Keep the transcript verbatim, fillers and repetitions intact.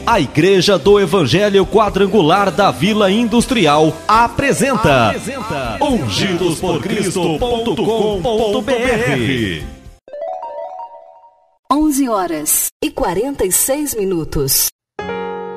A Igreja do Evangelho Quadrangular da Vila Industrial apresenta, apresenta ungidos por cristo ponto com ponto b r. onze horas e quarenta e seis minutos.